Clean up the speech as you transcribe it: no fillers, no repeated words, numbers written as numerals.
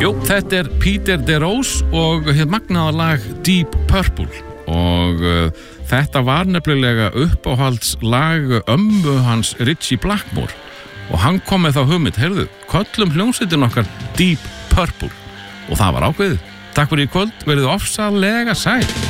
Jú, þetta Peter DeRose og magnaða lag Deep Purple og þetta var nefnilega uppáhaldslag ömmu hans Ritchie Blackmore og hann kom með þá hugmynd, heyrðu, köllum hljómsveitin okkar Deep Purple og það var ákveðið. Takk fyrir í kvöld, verið ofsalega sæl.